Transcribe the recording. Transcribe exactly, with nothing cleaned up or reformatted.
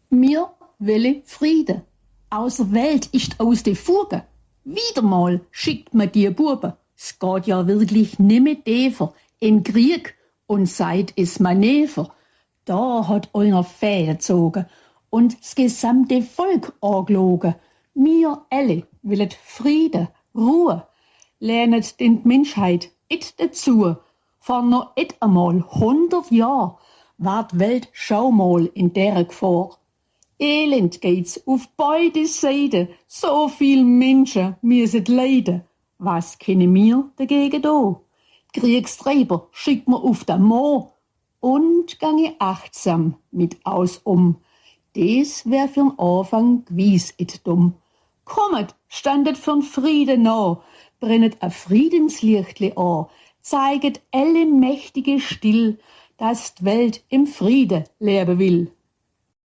Mir wille Friede. Außer Welt ist aus de Fuge. Wieder mal schickt man die Buben. Es geht ja wirklich nimmer tiefer. In Krieg und seid es Manöver. Da hat einer Fäden gezogen und das gesamte Volk angelogen. Wir alle willen Friede, Ruhe. Lernet den Menschheit it dazu. Vor noch et einmal hundert Jahr war die Welt schau mal in der Gefahr. Elend geht's auf beide Seiten, so viel Menschen müssen leiden. Was können wir dagegen do? Kriegstreiber schickt man auf den Moor und gange achtsam mit aus um. Des wär für'n Anfang gewiss et dumm. Kommet, standet für'n Frieden nah, brennet a Friedenslichtli an, zeiget alle Mächtige still, dass die Welt im Friede leben will.